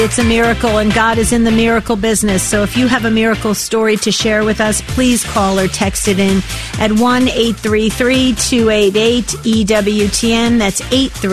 It's a miracle, and God is in the miracle business. So if you have a miracle story to share with us, please call or text it in at 1-833-288-EWTN. That's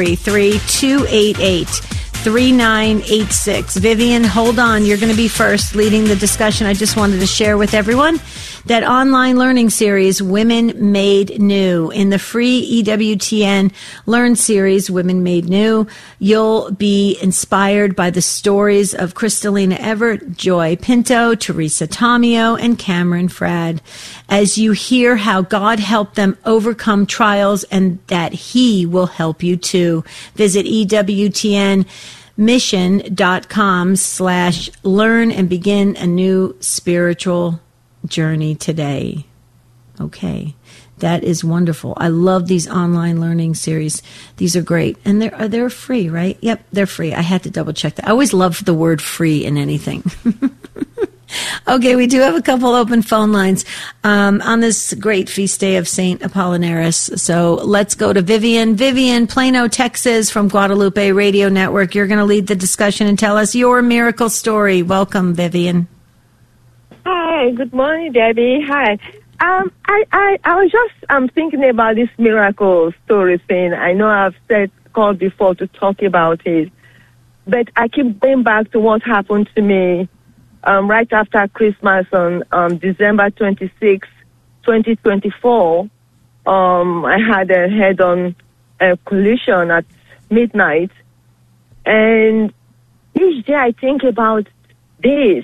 833-288-3986. Vivian, hold on. You're going to be first leading the discussion. I just wanted to share with everyone that online learning series, Women Made New. In the free EWTN Learn series, Women Made New, you'll be inspired by the stories of Kristalina Everett, Joy Pinto, Teresa Tomeo, and Cameron Frad, as you hear how God helped them overcome trials and that He will help you too. Visit EWTNmission.com/learn and begin a new spiritual journey today. Okay. That is wonderful. I love these online learning series. These are great. And they're free, right? Yep, they're free. I had to double check that. I always love the word free in anything. Okay, we do have a couple open phone lines on this great feast day of St. Apollinaris. So let's go to Vivian. Vivian, Plano, Texas, from Guadalupe Radio Network. You're going to lead the discussion and tell us your miracle story. Welcome, Vivian. Hi, good morning, Debbie. Hi. I was just thinking about this miracle story thing. I know I've called before to talk about it, but I keep going back to what happened to me right after Christmas on December 26, 2024. I had a head-on collision at midnight, and each day I think about this,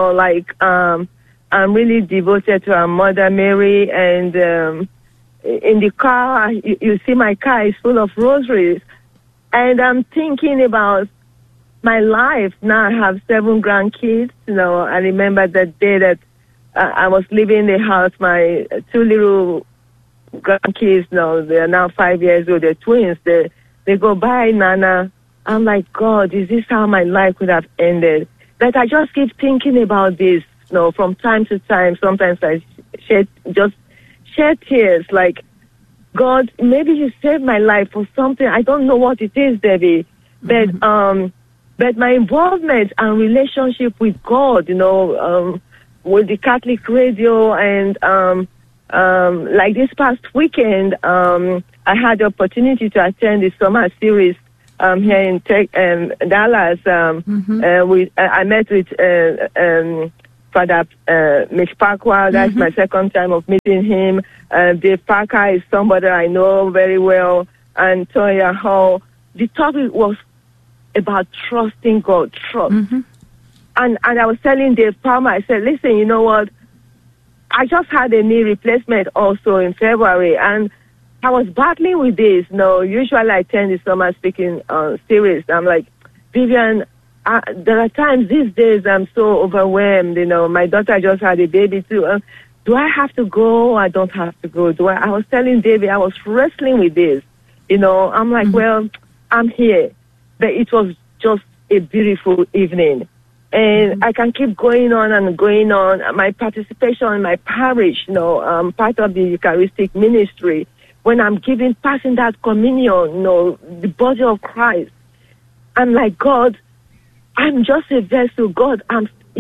I'm really devoted to our Mother Mary, and in the car, you see my car is full of rosaries, and I'm thinking about my life. Now I have 7 grandkids. I remember the day that I was leaving the house, my 2 little grandkids, they are now 5 years old, they're twins. They go, "Bye, Nana." I'm like, God, is this how my life could have ended? But I just keep thinking about this. From time to time, sometimes I shed tears, like, God, maybe you saved my life for something. I don't know what it is, Debbie, but my involvement and relationship with God, with the Catholic radio, and like this past weekend, I had the opportunity to attend the summer series here in Dallas. I met with Father Mitch Parker. That's my second time of meeting him. Dave Parker is somebody I know very well. And Toya Hall. The topic was about trusting God, trust. And I was telling Dave Palmer, I said, listen, you know what? I just had a knee replacement also in February, and I was battling with this. Usually I attend the summer speaking series. I'm like, Vivian, there are times these days I'm so overwhelmed. My daughter just had a baby too. Do I have to go? I don't have to go. I was telling David, I was wrestling with this. I'm like, well, I'm here. But it was just a beautiful evening. And I can keep going on and going on. My participation in my parish, I'm part of the Eucharistic ministry. When I'm passing that communion, the body of Christ, I'm like, God, I'm just a vessel. God, I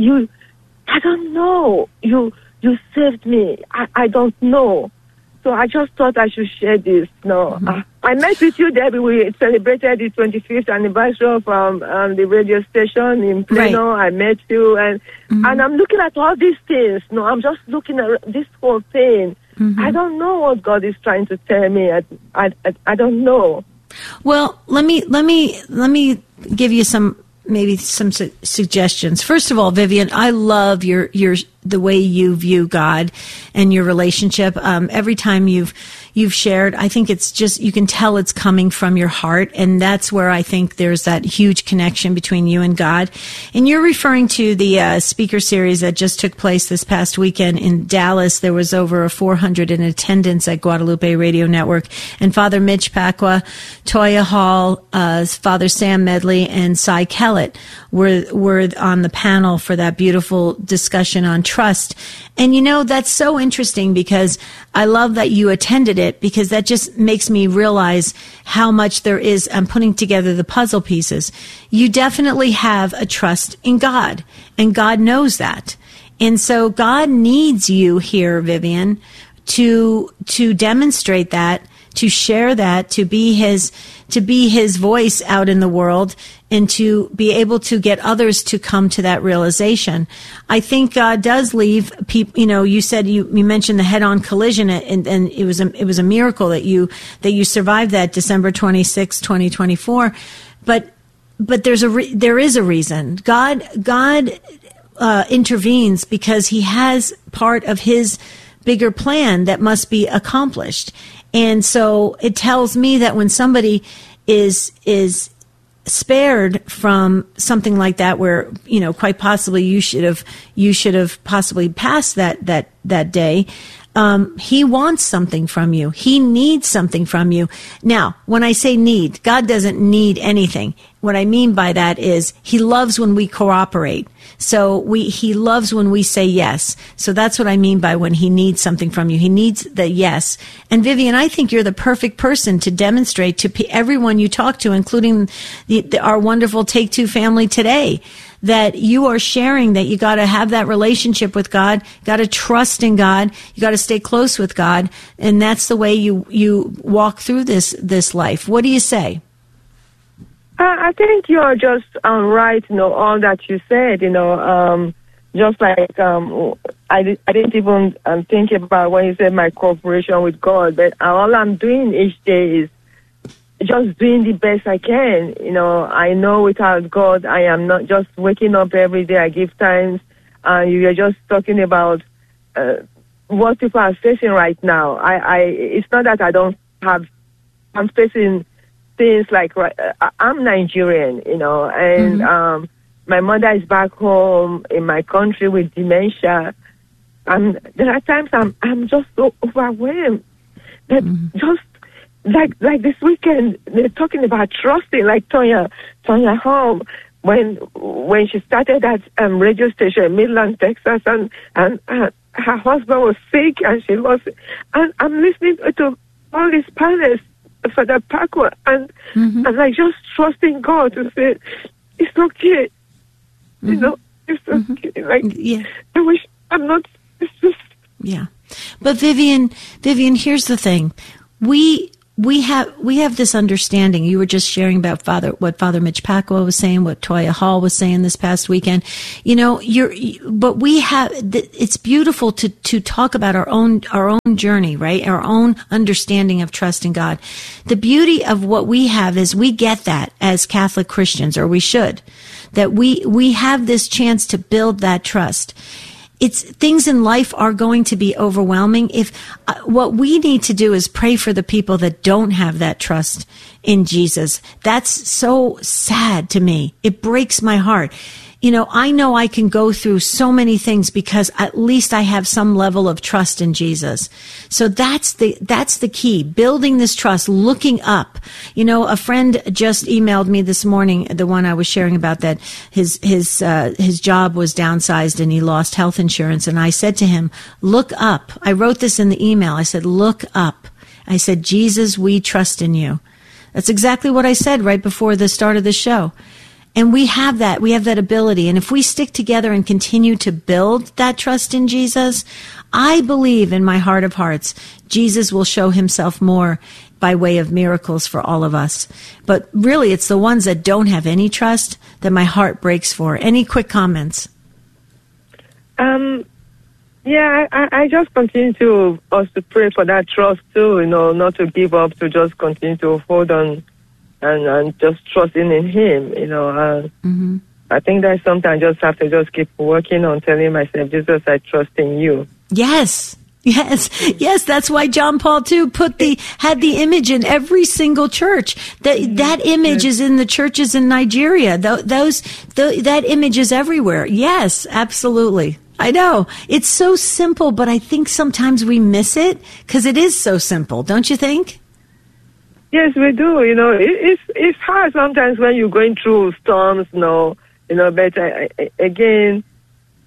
don't know. You saved me. I don't know. So I just thought I should share this. I met with you, Debbie. We celebrated the 25th anniversary from the radio station in Plano. Right. I met you, and I'm looking at all these things. I'm just looking at this whole thing. I don't know what God is trying to tell me. I don't know. Well, let me give you some suggestions. First of all, Vivian, I love the way you view God and your relationship. Every time you've shared, I think it's just, you can tell it's coming from your heart. And that's where I think there's that huge connection between you and God. And you're referring to the speaker series that just took place this past weekend in Dallas. There was over 400 in attendance at Guadalupe Radio Network. And Father Mitch Pacwa, Toya Hall, Father Sam Medley, and Cy Kellett were on the panel for that beautiful discussion on trust. And that's so interesting because I love that you attended it, because that just makes me realize how much there is. I'm putting together the puzzle pieces. You definitely have a trust in God, and God knows that. And so God needs you here, Vivian, to demonstrate that, to share that, to be his voice out in the world, and to be able to get others to come to that realization. I think God does leave people. You said you mentioned the head-on collision, and it was a miracle that you survived that December 26, 2024. But there is a reason. God intervenes because he has part of his bigger plan that must be accomplished. And so it tells me that when somebody is spared from something like that, where quite possibly you should have possibly passed that day, he wants something from you. He needs something from you. Now, when I say need, God doesn't need anything. What I mean by that is he loves when we cooperate. So he loves when we say yes. So that's what I mean by when he needs something from you. He needs the yes. And Vivian, I think you're the perfect person to demonstrate to everyone you talk to, including our wonderful Take Two family today, that you are sharing that you got to have that relationship with God, got to trust in God, you got to stay close with God, and that's the way you walk through this life. What do you say? I think you're just right, all that you said, just like I didn't even think about when you said my cooperation with God, but all I'm doing each day is just doing the best I can. I know without God, I am not just waking up every day. I give thanks. You were just talking about what people are facing right now. It's not that I don't have. I'm facing things like I'm Nigerian, and my mother is back home in my country with dementia. There are times I'm just so overwhelmed that just. Like this weekend, they're talking about trusting, like Tonya Hall, when she started at radio station in Midland, Texas, and her husband was sick and she lost it. And I'm listening to all these panels for the Parkway, and like just trusting God to say, it's okay. It's okay. Like, I wish I'm not, it's just. Yeah. But Vivian, here's the thing. We have this understanding. You were just sharing about what Father Mitch Pacwa was saying, what Toya Hall was saying this past weekend. But we have. It's beautiful to talk about our own journey, right? Our own understanding of trusting God. The beauty of what we have is we get that as Catholic Christians, or we should, that we have this chance to build that trust. Things in life are going to be overwhelming. If what we need to do is pray for the people that don't have that trust in Jesus. That's so sad to me. It breaks my heart. I know I can go through so many things because at least I have some level of trust in Jesus. So that's the key, building this trust, looking up. A friend just emailed me this morning, the one I was sharing about, that his job was downsized and he lost health insurance. And I said to him, look up. I wrote this in the email. I said, look up. I said, Jesus, we trust in you. That's exactly what I said right before the start of the show. And we have that ability. And if we stick together and continue to build that trust in Jesus, I believe in my heart of hearts, Jesus will show himself more by way of miracles for all of us. But really, it's the ones that don't have any trust that my heart breaks for. Any quick comments? Yeah, I just continue to pray for that trust too, not to give up, to just continue to hold on. And just trusting in him, I think that's something I just have to just keep working on, telling myself, Jesus, I trust in you. Yes. That's why John Paul II had the image in every single church. That image is in the churches in Nigeria. That image is everywhere. Yes, absolutely. I know. It's so simple, but I think sometimes we miss it because it is so simple. Don't you think? Yes, we do. It's hard sometimes when you're going through storms, but again,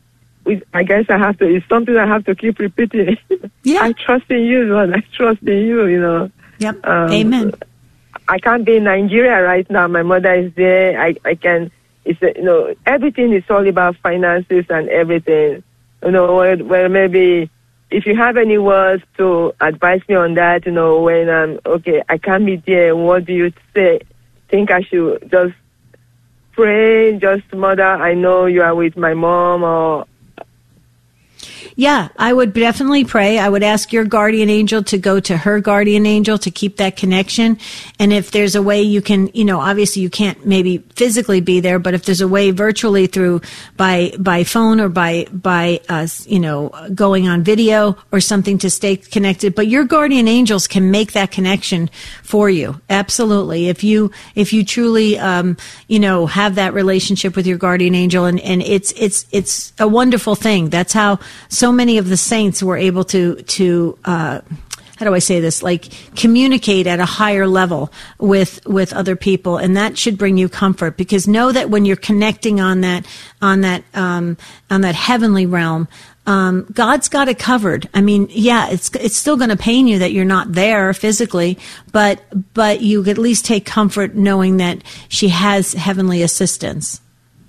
I guess I have to. It's something I have to keep repeating. Yeah. I trust in you, Lord. I trust in you. You know. Yep. Amen. I can't be in Nigeria right now. My mother is there. I can. It's everything is all about finances and everything. You know, where maybe if you have any words to advise me on that, you know, when I can't be there. What do you say? Think I should just pray, just Mother, I know you are with my mom, or... Yeah, I would definitely pray. I would ask your guardian angel to go to her guardian angel to keep that connection. And if there's a way you can, obviously you can't maybe physically be there, but if there's a way virtually by phone or by going on video or something to stay connected. But your guardian angels can make that connection for you. Absolutely. If you truly, have that relationship with your guardian angel, and it's a wonderful thing. That's how so many of the saints were able to how do I say this? Like communicate at a higher level with other people, and that should bring you comfort, because know that when you're connecting on that heavenly realm, God's got it covered. I mean, yeah, it's still going to pain you that you're not there physically, but you at least take comfort knowing that she has heavenly assistance.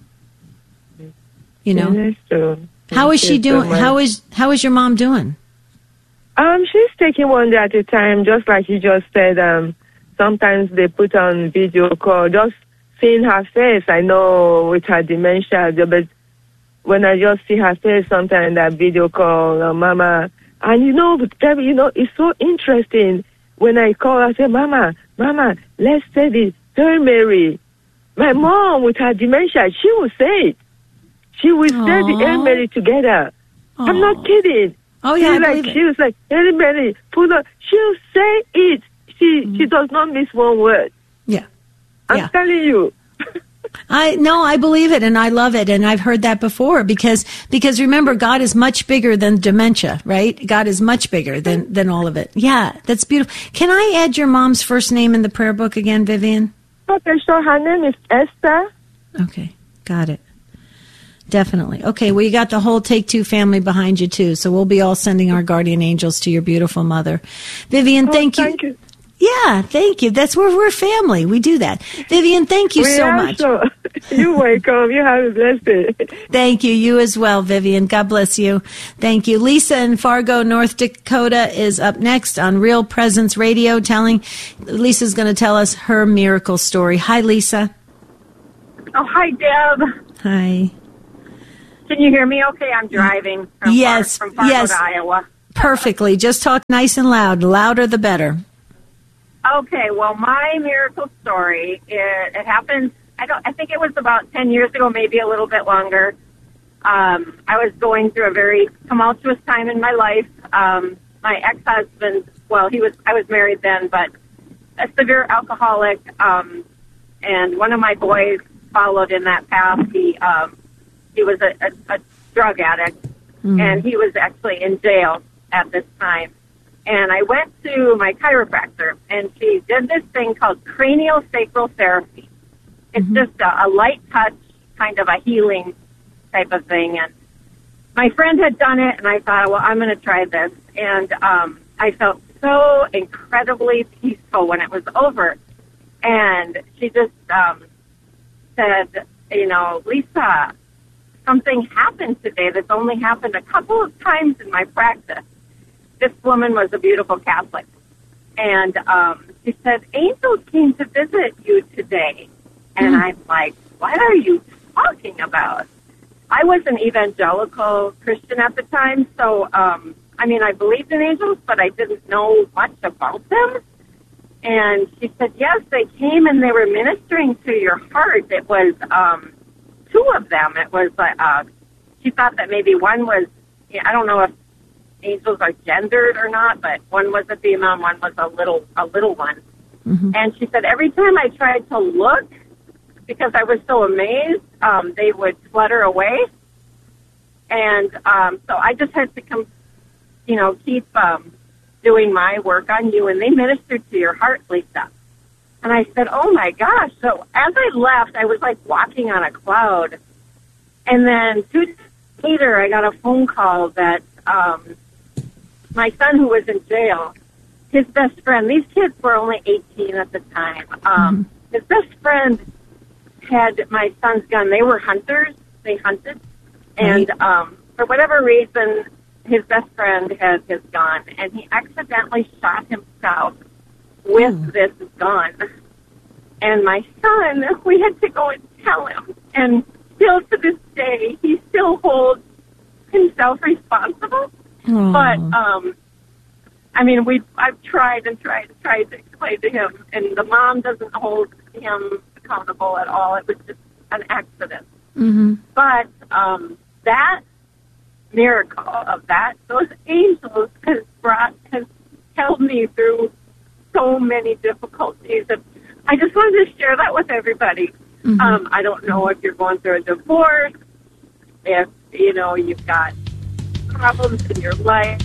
That's true. How is she doing? How is your mom doing? She's taking one day at a time, just like you just said. Sometimes they put on video call, just seeing her face. I know with her dementia, but when I just see her face sometimes in that video call, Mama, and it's so interesting. When I call, I say, Mama, let's say the Hail Mary. My mom with her dementia, she will say it. She will say the Hail Mary together. Aww. I'm not kidding. Oh, yeah, she was like, Hail Mary, she'll say it. She does not miss one word. Yeah. I'm telling you. I believe it, and I love it, and I've heard that before, because remember, God is much bigger than dementia, right? God is much bigger than all of it. Yeah, that's beautiful. Can I add your mom's first name in the prayer book again, Vivian? Okay, so her name is Esther. Okay, got it. Definitely. Okay, well, you got the whole Take Two family behind you, too, so we'll be all sending our guardian angels to your beautiful mother. Vivian, thank you. Thank you. Yeah, thank you. That's where we're family. We do that. Vivian, thank you so much. You're welcome. You have a blessed day. Thank you. You as well, Vivian. God bless you. Thank you. Lisa in Fargo, North Dakota is up next on Real Presence Radio. Lisa's going to tell us her miracle story. Hi, Lisa. Oh, hi, Deb. Hi. Can you hear me okay? I'm driving from Fargo to Iowa. Perfectly. Just talk nice and loud. Louder the better. Okay, well, my miracle story, it happened, I think it was about 10 years ago, maybe a little bit longer. I was going through a very tumultuous time in my life. My ex-husband, I was married then, but a severe alcoholic, and one of my boys followed in that path. He was a drug addict, and he was actually in jail at this time. And I went to my chiropractor, and she did this thing called craniosacral therapy. It's just a light touch, kind of a healing type of thing. And my friend had done it, and I thought, well, I'm going to try this. And I felt so incredibly peaceful when it was over. And she just said, Lisa, something happened today that's only happened a couple of times in my practice. This woman was a beautiful Catholic. And she said, angels came to visit you today. And I'm like, what are you talking about? I was an evangelical Christian at the time, so, I believed in angels, but I didn't know much about them. And she said, yes, they came and they were ministering to your heart. It was two of them. It was, she thought that maybe one was, I don't know if angels are gendered or not, but one was a female and one was a little one. And she said every time I tried to look, because I was so amazed, they would flutter away. And so I just had to keep doing my work on you, and they ministered to your heart, Lisa. And I said, oh my gosh. So as I left, I was like walking on a cloud. And then 2 later, I got a phone call that my son, who was in jail, his best friend, these kids were only 18 at the time, his best friend had my son's gun. They were hunters. They hunted. And for whatever reason, his best friend has his gun, and he accidentally shot himself with this gun. And my son, we had to go and tell him. And still to this day, he still holds himself responsible. But, I mean, I've tried and tried to explain to him, and the mom doesn't hold him accountable at all. It was just an accident. But that miracle of that, those angels has held me through so many difficulties. And I just wanted to share that with everybody. I don't know if you're going through a divorce, if, you know, you've got problems in your life.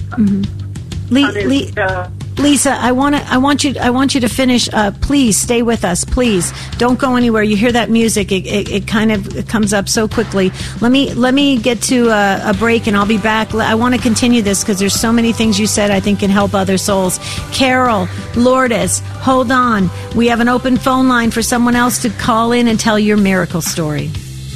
Lisa, I want you to finish. Please stay with us. Please don't go anywhere. You hear that music? It kind of comes up so quickly. Let me get to a break, and I'll be back. I want to continue this because there's so many things you said I think can help other souls. Carol, Lourdes, hold on. We have an open phone line for someone else to call in and tell your miracle story.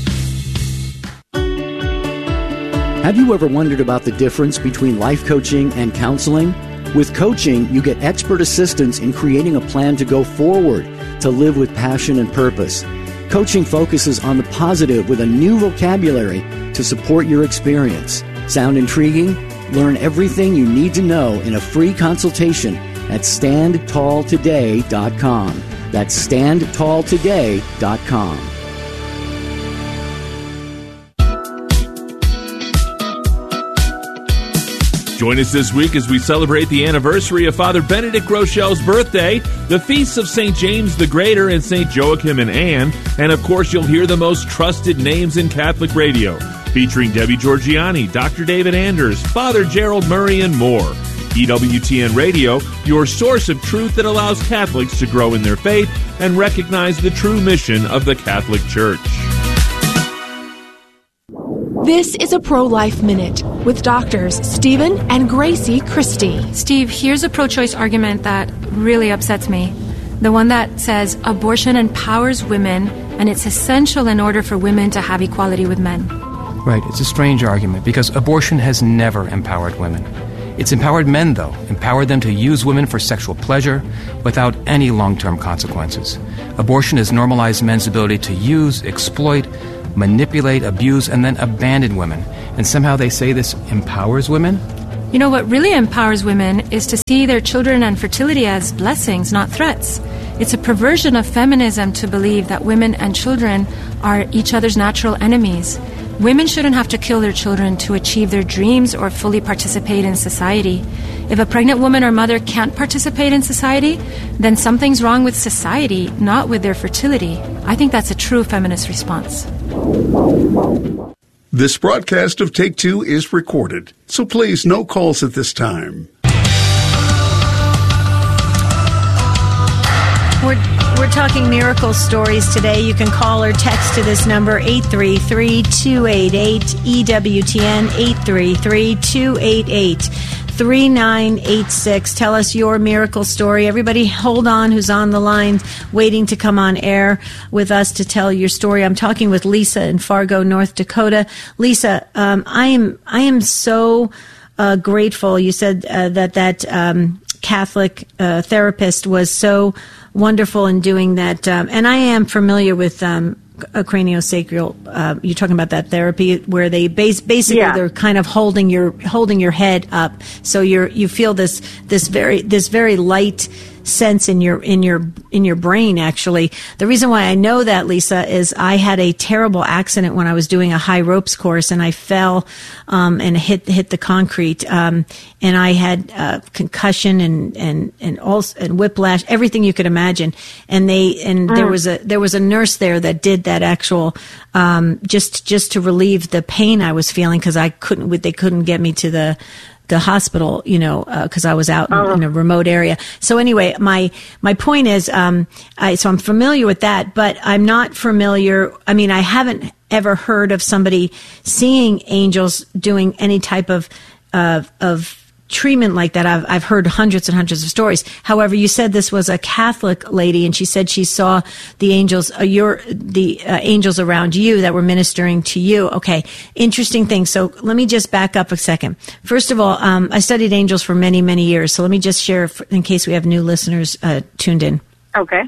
Have you ever wondered about the difference between life coaching and counseling? With coaching, you get expert assistance in creating a plan to go forward, to live with passion and purpose. Coaching focuses on the positive with a new vocabulary to support your experience. Sound intriguing? Learn everything you need to know in a free consultation at StandTallToday.com. That's StandTallToday.com. Join us this week as we celebrate the anniversary of Father Benedict Rochelle's birthday, the feasts of St. James the Greater and St. Joachim and Anne, and of course you'll hear the most trusted names in Catholic radio, featuring Debbie Georgiani, Dr. David Anders, Father Gerald Murray, and more. EWTN Radio, your source of truth that allows Catholics to grow in their faith and recognize the true mission of the Catholic Church. This is a Pro-Life Minute with doctors Stephen and Gracie Christie. Steve, here's a pro-choice argument that really upsets me. The one that says abortion empowers women and it's essential in order for women to have equality with men. Right, it's a strange argument because abortion has never empowered women. It's empowered men, though, empowered them to use women for sexual pleasure without any long-term consequences. Abortion has normalized men's ability to use, exploit, manipulate, abuse, and then abandon women. And somehow they say this empowers women? You know, what really empowers women is to see their children and fertility as blessings, not threats. It's a perversion of feminism to believe that women and children are each other's natural enemies. Women shouldn't have to kill their children to achieve their dreams or fully participate in society. If a pregnant woman or mother can't participate in society, then something's wrong with society, not with their fertility. I think that's a true feminist response. This broadcast of Take Two is recorded, so please, no calls at this time. We're talking miracle stories today. You can call or text to this number, 833-288-EWTN, 833-288-3986. Tell us your miracle story. Everybody hold on who's on the line waiting to come on air with us to tell your story. I'm talking with Lisa in Fargo, North Dakota. Lisa, I am so grateful. You said that Catholic therapist was so wonderful in doing that. And I am familiar with a craniosacral. You're talking about that therapy where they basically they're kind of holding your head up, so you feel this very light sense in your brain. Actually, the reason why I know that, Lisa, is I had a terrible accident when I was doing a high ropes course, and I fell and hit the concrete, and I had concussion and whiplash, everything you could imagine. And there was a nurse there that did that actual just to relieve the pain I was feeling, because they couldn't get me to the hospital, because I was out in a remote area. So anyway, my point is, so I'm familiar with that, but I'm not familiar. I mean, I haven't ever heard of somebody seeing angels doing any type of treatment like that. I've heard hundreds and hundreds of stories. However, you said this was a Catholic lady, and she said she saw the angels, angels around you that were ministering to you. Okay, interesting thing. So let me just back up a second. First of all, I studied angels for many, many years. So let me just share, in case we have new listeners tuned in. Okay.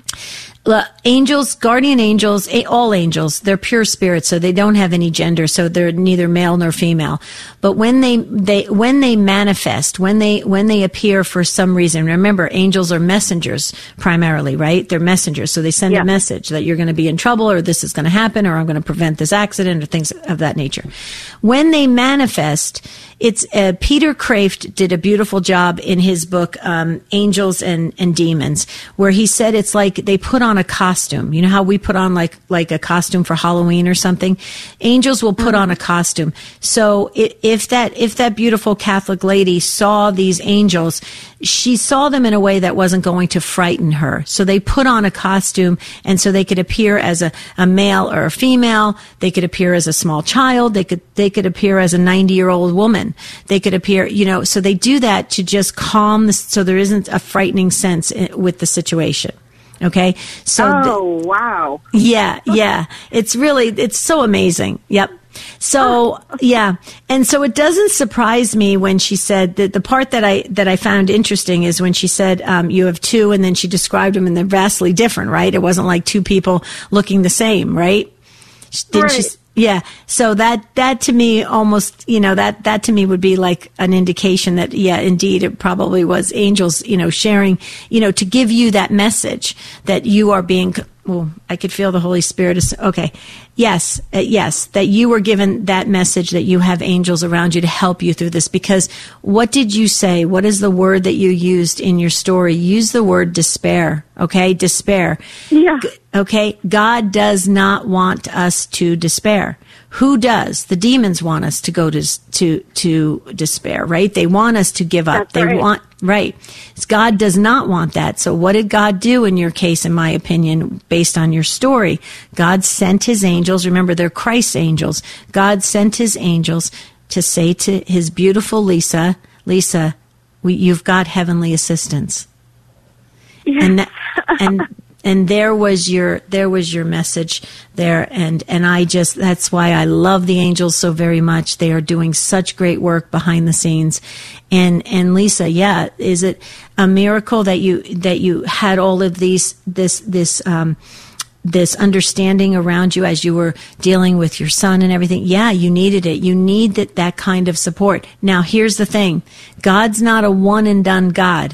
Angels, guardian angels, all angels, they're pure spirits, so they don't have any gender, so they're neither male nor female. But when they manifest, when they appear for some reason, remember, angels are messengers primarily, right? They're messengers, so they send a message that you're going to be in trouble, or this is going to happen, or I'm going to prevent this accident, or things of that nature. When they manifest, it's Peter Kraft did a beautiful job in his book Angels and Demons, where he said it's like they put on a costume. You know how we put on like a costume for Halloween or something? Angels will put on a costume. So if that beautiful Catholic lady saw these angels, she saw them in a way that wasn't going to frighten her. So they put on a costume, and so they could appear as a male or a female. They could appear as a small child. They could appear as a 90-year-old woman. They could appear, so they do that to just calm so there isn't a frightening sense with the situation. Okay. So, wow. Yeah. It's so amazing. Yep. So, yeah. And so it doesn't surprise me when she said that the part that I found interesting is when she said, you have two, and then she described them and they're vastly different, right? It wasn't like two people looking the same, right? Didn't she? Yeah. So that to me almost, that to me would be like an indication that, yeah, indeed, it probably was angels, sharing, to give you that message that you are being, well, I could feel the Holy Spirit is, okay. Yes, that you were given that message that you have angels around you to help you through this. Because what did you say? What is the word that you used in your story? Use the word despair. Okay. Despair. Yeah. Okay. God does not want us to despair. Who does? The demons want us to go to despair, right? They want us to give up. That's right. Right. God does not want that. So what did God do in your case, in my opinion, based on your story? God sent his angels. Remember, they're Christ's angels. God sent his angels to say to his beautiful Lisa, you've got heavenly assistance. Yes. And there was your message there. And that's why I love the angels so very much. They are doing such great work behind the scenes. And Lisa, yeah, is it a miracle that you had all of this understanding around you as you were dealing with your son and everything? Yeah, you needed it. You need that kind of support. Now, here's the thing. God's not a one and done God.